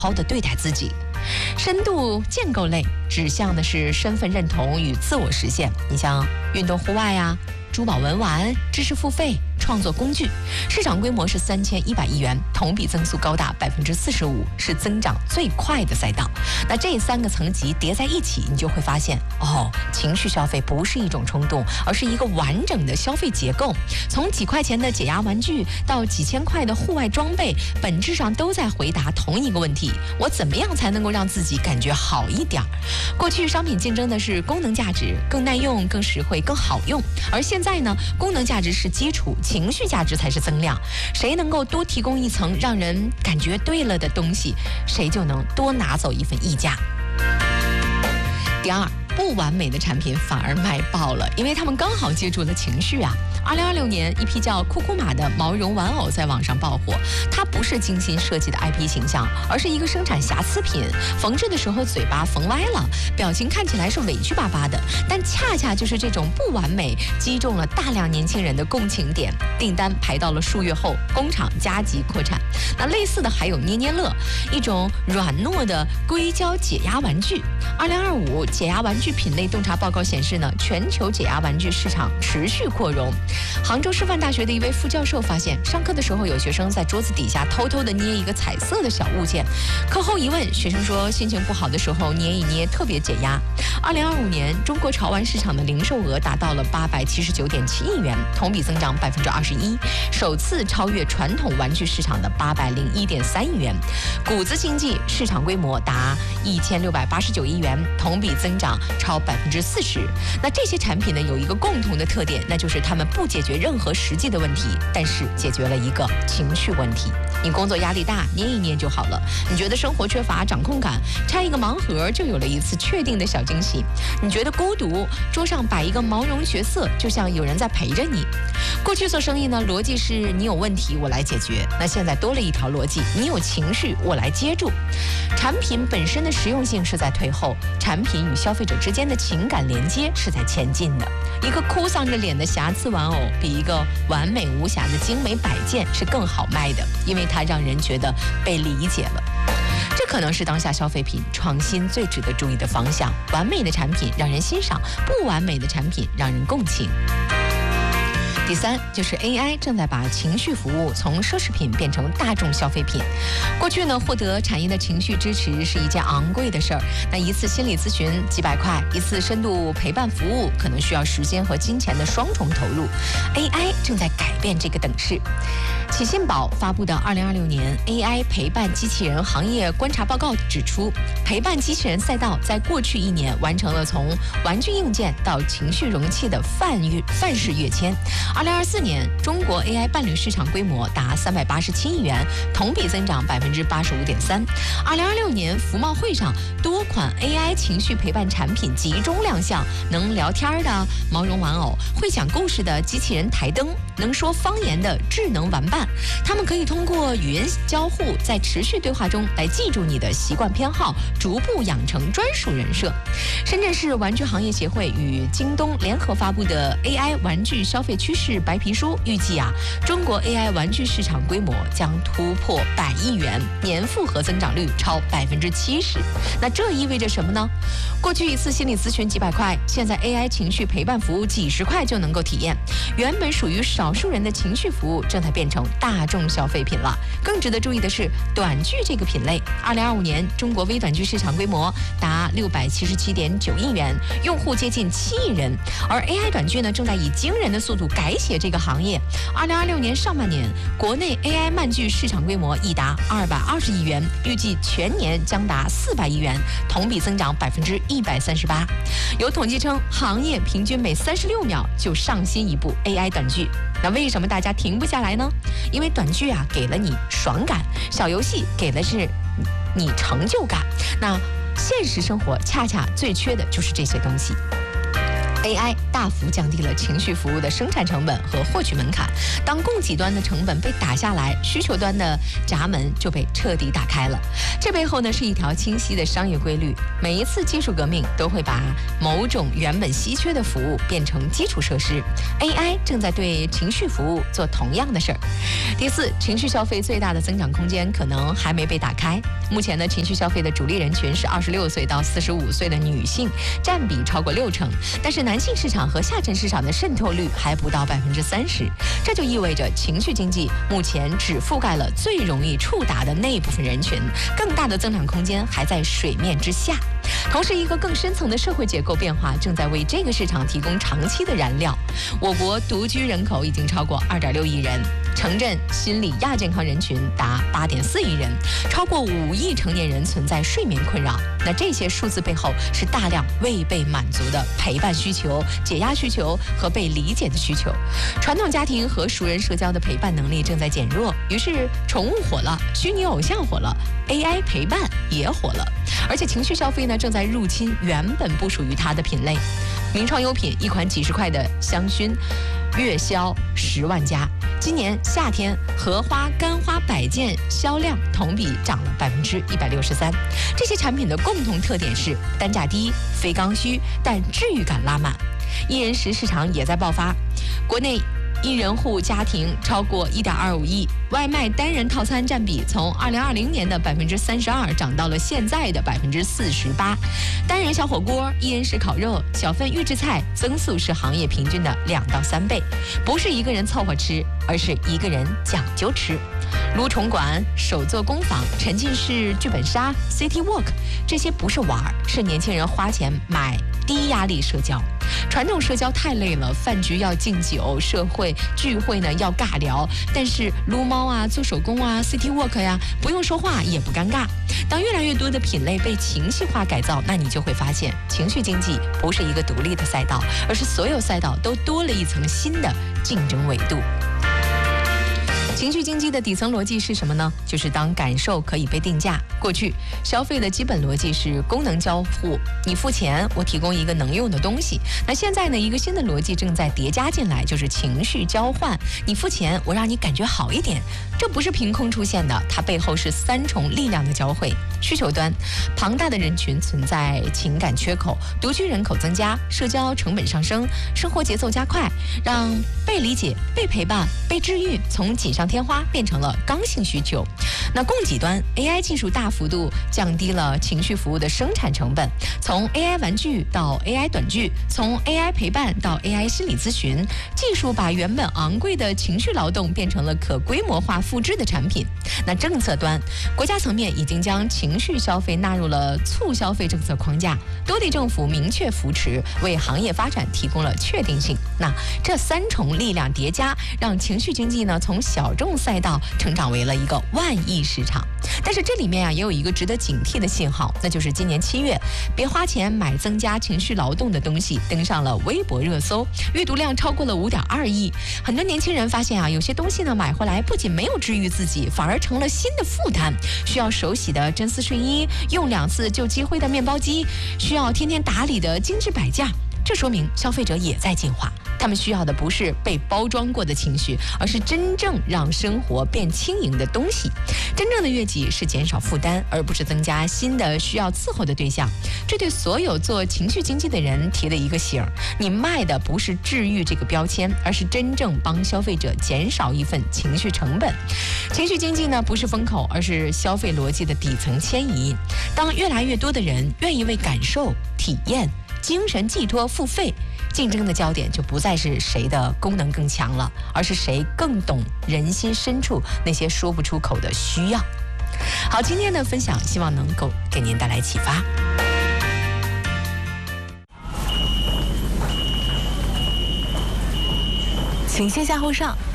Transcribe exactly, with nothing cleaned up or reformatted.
好的对待自己。深度建构类指向的是身份认同与自我实现，你像运动户外啊、珠宝文玩、知识付费、创作工具，市场规模是三千一百亿元，同比增速高达百分之四十五，是增长最快的赛道。那这三个层级叠在一起，你就会发现，哦，情绪消费不是一种冲动，而是一个完整的消费结构。从几块钱的解压玩具到几千块的户外装备，本质上都在回答同一个问题：我怎么样才能够让自己感觉好一点？过去商品竞争的是功能价值，更耐用、更实惠、更好用，而现在呢，功能价值是基础，情绪价值才是增量。谁能够多提供一层让人感觉对了的东西，谁就能多拿走一份溢价。第二，不完美的产品反而卖爆了，因为他们刚好接住了情绪啊。二零二六年，一批叫酷酷玛的毛绒玩偶在网上爆火。它不是精心设计的 I P 形象，而是一个生产瑕疵品。缝制的时候嘴巴缝歪了，表情看起来是委屈巴巴的，但恰恰就是这种不完美，击中了大量年轻人的共情点。订单排到了数月后，工厂加急扩产。那类似的还有捏捏乐，一种软糯的硅胶解压玩具。二零二五解压玩具品类洞察报告显示呢，全球解压玩具市场持续扩容。杭州师范大学的一位副教授发现，上课的时候有学生在桌子底下偷偷的捏一个彩色的小物件，课后一问，学生说心情不好的时候捏一捏特别解压。二零二五年，中国潮玩市场的零售额达到了八百七十九点七亿元，同比增长百分之二十一，首次超越传统玩具市场的八百零一点三亿元。谷子经济市场规模达一千六百八十九亿元，同比增长超百分之四十。那这些产品呢，有一个共同的特点，那就是它们不解决任何实际的问题，但是解决了一个情绪问题。你工作压力大，捏一捏就好了；你觉得生活缺乏掌控感，拆一个盲盒就有了一次确定的小惊喜；你觉得孤独，桌上摆一个毛绒角色，就像有人在陪着你。过去做生意呢，逻辑是你有问题我来解决，那现在多了一条逻辑，你有情绪我来接住。产品本身的实用性是在退后，产品与消费者之间的情感连接是在前进的。一个哭丧着脸的瑕疵玩偶，比一个完美无瑕的精美摆件是更好卖的，因为它让人觉得被理解了。这可能是当下消费品创新最值得注意的方向。完美的产品让人欣赏，不完美的产品让人共情。第三，就是 A I 正在把情绪服务从奢侈品变成大众消费品。过去呢，获得产业的情绪支持是一件昂贵的事儿，那一次心理咨询几百块，一次深度陪伴服务可能需要时间和金钱的双重投入。A I 正在改变这个等式。启信宝发布的二零二六年 A I 陪伴机器人行业观察报告指出，陪伴机器人赛道在过去一年完成了从玩具硬件到情绪容器的范跃范式跃迁。二零二四年，中国 A I 伴侣市场规模达三百八十七亿元，同比增长百分之八十五点三。二零二六年，服贸会上多款 A I 情绪陪伴产品集中亮相，能聊天的毛绒玩偶，会讲故事的机器人台灯，能说方言的智能玩伴。他们可以通过语言交互，在持续对话中来记住你的习惯偏好，逐步养成专属人设。深圳市玩具行业协会与京东联合发布的 A I 玩具消费趋势白皮书预计啊，中国 A I 玩具市场规模将突破百亿元，年复合增长率超百分之七十。那这意味着什么呢？过去一次心理咨询几百块，现在 A I 情绪陪伴服务几十块就能够体验。原本属于少数人的情绪服务，正在变成大众消费品了。更值得注意的是，短剧这个品类，二零二五年中国微短剧市场规模达六百七十七点九亿元，用户接近七亿人。而 A I 短剧呢，正在以惊人的速度改写这个行业。二零二六年上半年，国内 A I 漫剧市场规模已达二百二十亿元，预计全年将达四百亿元，同比增长百分之一百三十八。有统计称，行业平均每三十六秒就上新一部 A I 短剧。那为什么大家停不下来呢？因为短剧啊，给了你爽感，小游戏给的是你成就感。那现实生活恰恰最缺的就是这些东西。 A I 大幅降低了情绪服务的生产成本和获取门槛。当供给端的成本被打下来，需求端的闸门就被彻底打开了。这背后呢是一条清晰的商业规律：每一次技术革命都会把某种原本稀缺的服务变成基础设施。A I 正在对情绪服务做同样的事儿。第四，情绪消费最大的增长空间可能还没被打开。目前呢，情绪消费的主力人群是二十六岁到四十五岁的女性，占比超过六成，但是男性市场和下沉市场的渗透率还不到百分之三十，这就意味着情绪经济目前只覆盖了最容易触达的那一部分人群，更大的增长空间还在水面之下。同时，一个更深层的社会结构变化正在为这个市场提供长期的燃料。我国独居人口已经超过二点六亿人，城镇心理亚健康人群达八点四亿人，超过五亿成年人存在睡眠困扰。那这些数字背后是大量未被满足的陪伴需求、解压需求和被理解的需求。传统家庭和熟人社交的陪伴能力正在减弱，于是宠物火了，虚拟偶像火了， A I 陪伴也火了。而且情绪消费呢，正在入侵原本不属于它的品类。名创优品一款几十块的香薰，月销十万加。今年夏天荷花干花百件销量同比涨了百分之一百六十三。这些产品的共同特点是单价低、非刚需，但治愈感拉满。一人食市场也在爆发，国内一人户家庭超过一点二五亿，外卖单人套餐占比从二零二零年的百分之三十二涨到了现在的百分之四十八。单人小火锅、一人食烤肉、小份预制菜增速是行业平均的两到三倍，不是一个人凑合吃，而是一个人讲究吃。撸虫馆、手作工坊、沉浸式剧本杀、City Walk， 这些不是玩儿，是年轻人花钱买低压力社交。传统社交太累了，饭局要敬酒，社会聚会呢要尬聊，但是撸猫啊、做手工啊、City Walk 呀，不用说话也不尴尬。当越来越多的品类被情绪化改造，那你就会发现，情绪经济不是一个独立的赛道，而是所有赛道都多了一层新的竞争维度。情绪经济的底层逻辑是什么呢？就是当感受可以被定价。过去消费的基本逻辑是功能交互，你付钱，我提供一个能用的东西。那现在呢，一个新的逻辑正在叠加进来，就是情绪交换。你付钱，我让你感觉好一点。这不是凭空出现的，它背后是三重力量的交汇。需求端，庞大的人群存在情感缺口，独居人口增加，社交成本上升，生活节奏加快，让被理解、被陪伴、被治愈从锦上添花变成了刚性需求。那供给端 A I 技术大幅度降低了情绪服务的生产成本，从 A I 玩具到 A I 短剧，从 A I 陪伴到 A I 心理咨询，技术把原本昂贵的情绪劳动变成了可规模化复制的产品。那政策端，国家层面已经将情绪消费纳入了促消费政策框架，多地政府明确扶持，为行业发展提供了确定性。那这三重力量叠加，让情绪经济呢从小众赛道成长为了一个万亿市场。但是这里面啊也有一个值得警惕的信号，那就是今年七月，别花钱买增加情绪劳动的东西登上了微博热搜，阅读量超过了五点二亿。很多年轻人发现啊，有些东西呢买回来不仅没有治愈自己，反而成了新的负担。需要手洗的真丝睡衣，用两次就积灰的面包机，需要天天打理的精致摆架。这说明消费者也在进化，他们需要的不是被包装过的情绪，而是真正让生活变轻盈的东西。真正的悦己是减少负担，而不是增加新的需要伺候的对象。这对所有做情绪经济的人提了一个醒：你卖的不是治愈这个标签，而是真正帮消费者减少一份情绪成本。情绪经济呢，不是风口，而是消费逻辑的底层迁移。当越来越多的人愿意为感受、体验、精神寄托付费，竞争的焦点就不再是谁的功能更强了，而是谁更懂人心深处那些说不出口的需要。好，今天的分享希望能够给您带来启发。 请先下后上。